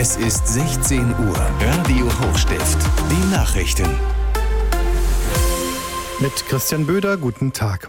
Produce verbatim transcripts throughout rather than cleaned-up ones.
Es ist sechzehn Uhr. Radio Hochstift. Die Nachrichten. Mit Christian Böder, guten Tag.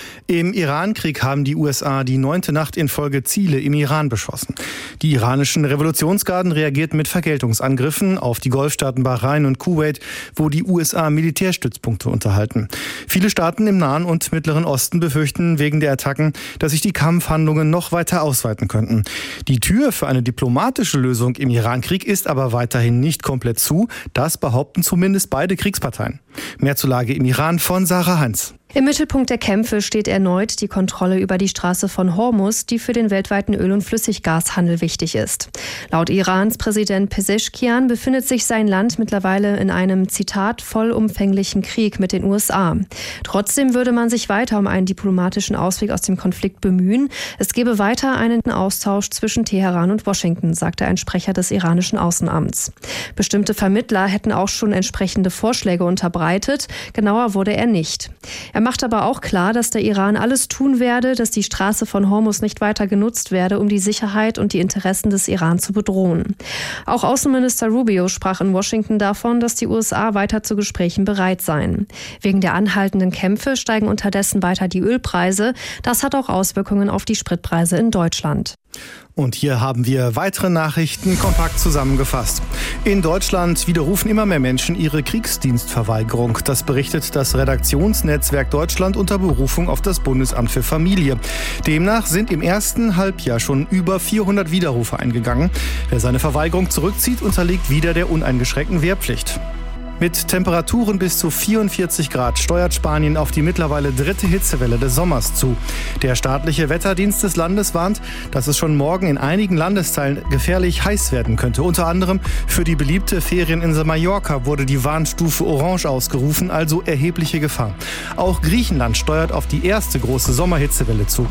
Im Iran-Krieg haben die U S A die neunte Nacht in Folge Ziele im Iran beschossen. Die iranischen Revolutionsgarden reagierten mit Vergeltungsangriffen auf die Golfstaaten Bahrain und Kuwait, wo die U S A Militärstützpunkte unterhalten. Viele Staaten im Nahen und Mittleren Osten befürchten wegen der Attacken, dass sich die Kampfhandlungen noch weiter ausweiten könnten. Die Tür für eine diplomatische Lösung im Iran-Krieg ist aber weiterhin nicht komplett zu. Das behaupten zumindest beide Kriegsparteien. Mehr zur Lage im Iran von Sarah Heinz. Im Mittelpunkt der Kämpfe steht erneut die Kontrolle über die Straße von Hormuz, die für den weltweiten Öl- und Flüssiggashandel wichtig ist. Laut Irans Präsident Pezeshkian befindet sich sein Land mittlerweile in einem, Zitat, vollumfänglichen Krieg mit den U S A. Trotzdem würde man sich weiter um einen diplomatischen Ausweg aus dem Konflikt bemühen. Es gebe weiter einen Austausch zwischen Teheran und Washington, sagte ein Sprecher des iranischen Außenamts. Bestimmte Vermittler hätten auch schon entsprechende Vorschläge unterbreitet. Genauer wurde er nicht. Er macht aber auch klar, dass der Iran alles tun werde, dass die Straße von Hormuz nicht weiter genutzt werde, um die Sicherheit und die Interessen des Iran zu bedrohen. Auch Außenminister Rubio sprach in Washington davon, dass die U S A weiter zu Gesprächen bereit seien. Wegen der anhaltenden Kämpfe steigen unterdessen weiter die Ölpreise. Das hat auch Auswirkungen auf die Spritpreise in Deutschland. Und hier haben wir weitere Nachrichten kompakt zusammengefasst. In Deutschland widerrufen immer mehr Menschen ihre Kriegsdienstverweigerung. Das berichtet das Redaktionsnetzwerk Deutschland unter Berufung auf das Bundesamt für Familie. Demnach sind im ersten Halbjahr schon über vierhundert Widerrufe eingegangen. Wer seine Verweigerung zurückzieht, unterliegt wieder der uneingeschränkten Wehrpflicht. Mit Temperaturen bis zu vierundvierzig Grad steuert Spanien auf die mittlerweile dritte Hitzewelle des Sommers zu. Der staatliche Wetterdienst des Landes warnt, dass es schon morgen in einigen Landesteilen gefährlich heiß werden könnte. Unter anderem für die beliebte Ferieninsel Mallorca wurde die Warnstufe Orange ausgerufen, also erhebliche Gefahr. Auch Griechenland steuert auf die erste große Sommerhitzewelle zu.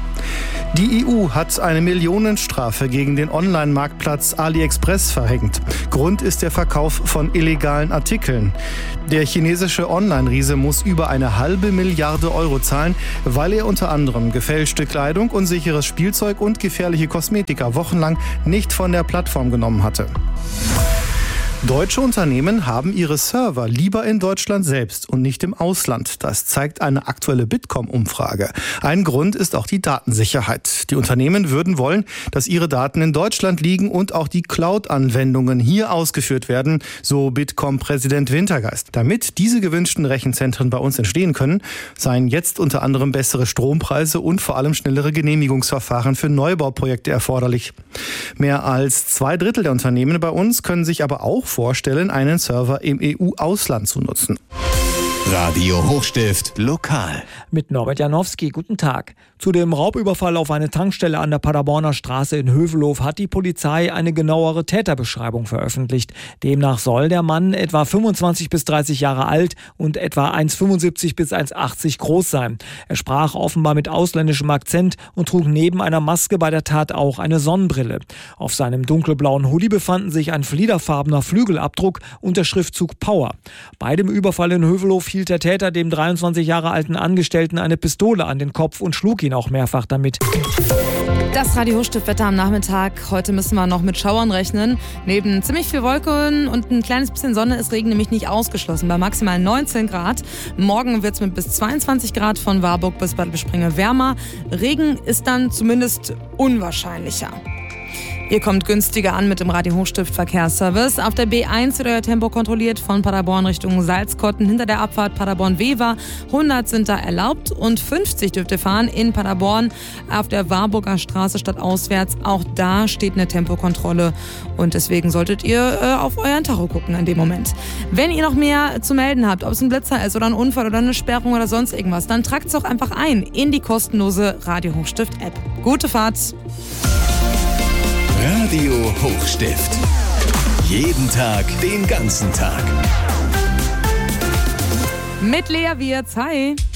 Die E U hat eine Millionenstrafe gegen den Online-Marktplatz AliExpress verhängt. Grund ist der Verkauf von illegalen Artikeln. Der chinesische Online-Riese muss über eine halbe Milliarde Euro zahlen, weil er unter anderem gefälschte Kleidung, unsicheres Spielzeug und gefährliche Kosmetika wochenlang nicht von der Plattform genommen hatte. Deutsche Unternehmen haben ihre Server lieber in Deutschland selbst und nicht im Ausland. Das zeigt eine aktuelle Bitkom-Umfrage. Ein Grund ist auch die Datensicherheit. Die Unternehmen würden wollen, dass ihre Daten in Deutschland liegen und auch die Cloud-Anwendungen hier ausgeführt werden, so Bitkom-Präsident Wintergeist. Damit diese gewünschten Rechenzentren bei uns entstehen können, seien jetzt unter anderem bessere Strompreise und vor allem schnellere Genehmigungsverfahren für Neubauprojekte erforderlich. Mehr als zwei Drittel der Unternehmen bei uns können sich aber auch vorstellen, einen Server im E U-Ausland zu nutzen. Radio Hochstift lokal. Mit Norbert Janowski, guten Tag. Zu dem Raubüberfall auf eine Tankstelle an der Paderborner Straße in Hövelhof hat die Polizei eine genauere Täterbeschreibung veröffentlicht. Demnach soll der Mann etwa fünfundzwanzig bis dreißig Jahre alt und etwa eins Komma fünfundsiebzig bis eins Komma achtzig groß sein. Er sprach offenbar mit ausländischem Akzent und trug neben einer Maske bei der Tat auch eine Sonnenbrille. Auf seinem dunkelblauen Hoodie befanden sich ein fliederfarbener Flügelabdruck und der Schriftzug Power. Bei dem Überfall in Hövelhof hielt der Täter dem dreiundzwanzig Jahre alten Angestellten eine Pistole an den Kopf und schlug ihn auch mehrfach damit. Das Radio Hochstift-Wetter am Nachmittag. Heute müssen wir noch mit Schauern rechnen. Neben ziemlich viel Wolken und ein kleines bisschen Sonne ist Regen nämlich nicht ausgeschlossen. Bei maximal neunzehn Grad. Morgen wird es mit bis zweiundzwanzig Grad von Warburg bis Bad Springe wärmer. Regen ist dann zumindest unwahrscheinlicher. Ihr kommt günstiger an mit dem Radio Hochstift Verkehrsservice. Auf der B eins wird euer Tempo kontrolliert von Paderborn Richtung Salzkotten. Hinter der Abfahrt Paderborn-Wever hundert sind da erlaubt und fünfzig dürft ihr fahren in Paderborn auf der Warburger Straße stadtauswärts. Auch da steht eine Tempokontrolle und deswegen solltet ihr äh, auf euren Tacho gucken in dem Moment. Wenn ihr noch mehr zu melden habt, ob es ein Blitzer ist oder ein Unfall oder eine Sperrung oder sonst irgendwas, dann tragt es doch einfach ein in die kostenlose Radio Hochstift App. Gute Fahrt! Radio Hochstift. Jeden Tag, den ganzen Tag. Mit Lea Wirz. Hi.